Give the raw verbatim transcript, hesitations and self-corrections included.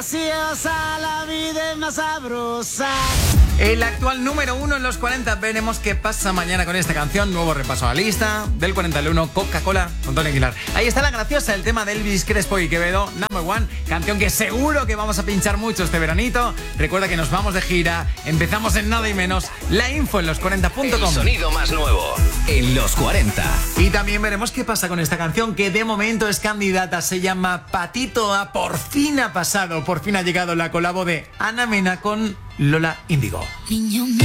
graciosa, la vida es más sabrosa. El actual número uno en los cuarenta. Veremos qué pasa mañana con esta canción. Nuevo repaso a la lista. Del cuarenta al uno, Coca-Cola con Tony Aguilar. Ahí está la graciosa, el tema de Elvis Crespo y Quevedo, Number One. Canción que seguro que vamos a pinchar mucho este veranito. Recuerda que nos vamos de gira. Empezamos en nada y menos. La info en los cuarenta punto com. El sonido más nuevo en los cuarenta. Y también veremos qué pasa con esta canción que de momento es candidata. Se llama Patito A. Por fin ha pasado. Por fin ha llegado la colabo de Ana Mena con Lola Índigo. Niño